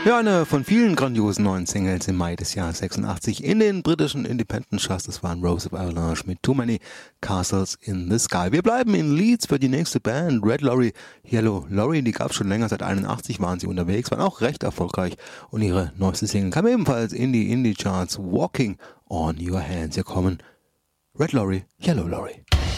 Ja, eine von vielen grandiosen neuen Singles im Mai des Jahres 86 in den britischen Independent Charts. Das waren Rose of Avalanche mit Too Many Castles in the Sky. Wir bleiben in Leeds für die nächste Band, Red Lorry, Yellow Lorry. Die gab es schon länger, seit 81 waren sie unterwegs, waren auch recht erfolgreich. Und ihre neueste Single kam ebenfalls in die Indie Charts, Walking on Your Hands. Hier kommen Red Lorry, Yellow Lorry.